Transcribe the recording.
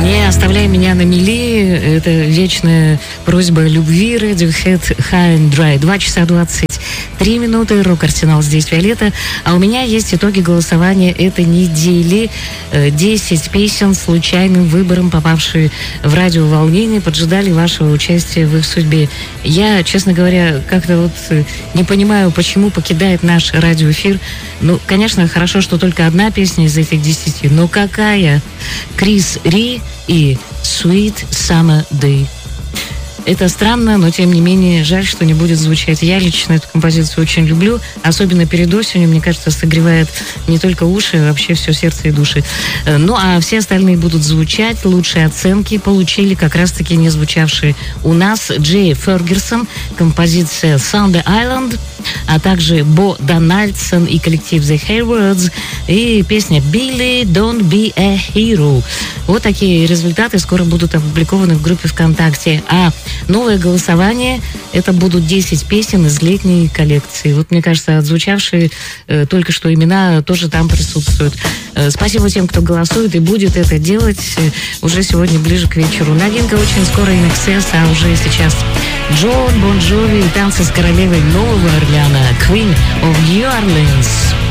Не оставляй меня на мели. Это вечная просьба любви. Radiohead High and Dry. 2 часа 23 минуты. Рок-арсенал здесь, Виолетта. А у меня есть итоги голосования этой недели. 10 песен с случайным выбором, попавшие в радиоволнение, поджидали вашего участия в их судьбе. Я, честно говоря, как-то вот не понимаю, почему покидает наш радиоэфир. Ну, конечно, хорошо, что только одна песня из этих 10. Но какая? Крис Ри и Sweet Summer Day. Это странно, но тем не менее жаль, что не будет звучать. Я лично эту композицию очень люблю, особенно перед осенью, мне кажется, согревает не только уши, а вообще все сердце и души. Ну а все остальные будут звучать. Лучшие оценки получили как раз-таки не звучавшие у нас Джей Фергюсон, композиция Thunder Island, а также Бо Дональдсон и коллектив The Haywards и песня Billy Don't Be a Hero. Вот такие результаты скоро будут опубликованы в группе ВКонтакте. А новое голосование — это будут 10 песен из летней коллекции. Вот, мне кажется, отзвучавшие только что имена тоже там присутствуют. Спасибо тем, кто голосует и будет это делать уже сегодня ближе к вечеру. Новинка очень скоро in Excess, а уже сейчас Джон Бон Джови и танцы с королевой Нового Орлеана, Queen of New Orleans.